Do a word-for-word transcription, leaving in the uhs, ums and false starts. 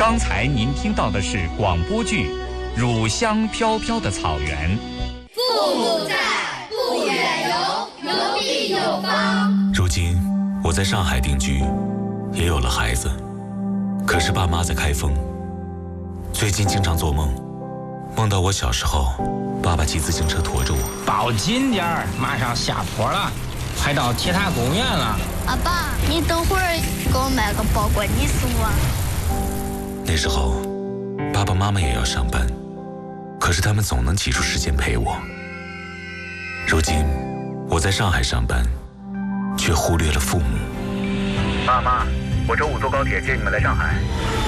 刚才您听到的是广播剧《乳香飘飘的草原》。 父母在，不远游，游必有方。 如今我在上海定居，也有了孩子，可是爸妈在开封。最近经常做梦，梦到我小时候，爸爸骑自行车驮着我。 抱紧点儿，马上下坡了，快到铁塔公园了。 阿爸，你等会儿给我买个包裹，你送我。 那时候，爸爸妈妈也要上班，可是他们总能挤出时间陪我。如今，我在上海上班，却忽略了父母。 爸妈，我周五坐高铁接你们来上海。